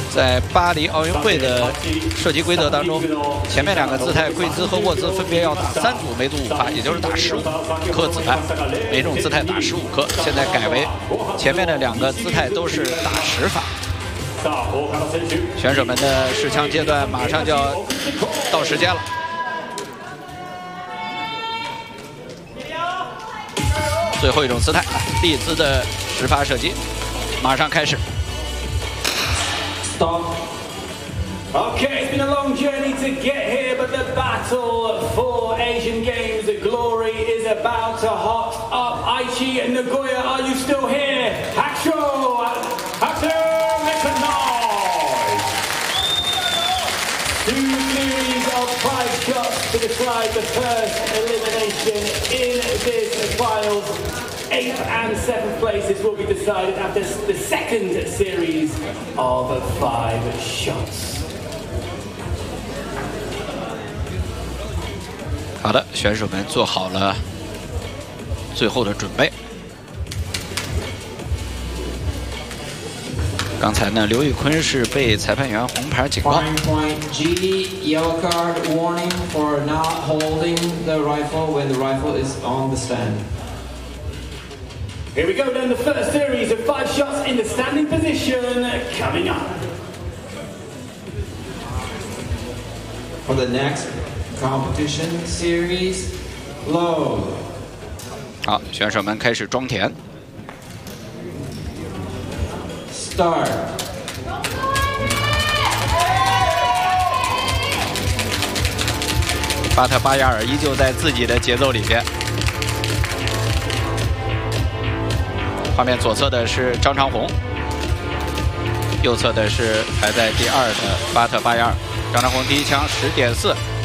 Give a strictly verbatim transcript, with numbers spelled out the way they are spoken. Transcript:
在巴黎奥运会的射击规则当中，前面两个姿态跪姿和卧姿分别要打三组梅毒五发，也就是打十五颗子弹，每种姿态打十五颗。现在改为前面的两个姿态都是打十发。选手们的试枪阶段马上就要到时间了。 最后一种姿态，立姿的十发射击，马上开始。 Stop. Okay, it's been a long journey to get here, but the battle for Asian Games, the glory is about to hot up. Aichi and Nagoya, are you still here? Hakusho! Hakusho! Make some noise! Two series of five shots to decide the first elimination in this finals. Eighth and seventh places will be decided after the second series of five shots. 好的，选手们做好了最后的准备。刚才呢，刘宇坤是被裁判员红牌警告。 Point G, yellow card warning for not holding the rifle when the rifle is on the stand. Here we go then, the first series of five shots in the standing position coming up. For the next competition series, load. 好，选手们开始装填。 Start. 巴特巴亚尔依旧在自己的节奏里边。 画面左侧的是张长虹，右侧的是排在第二的巴特巴亚尔。张长虹第一枪十点四，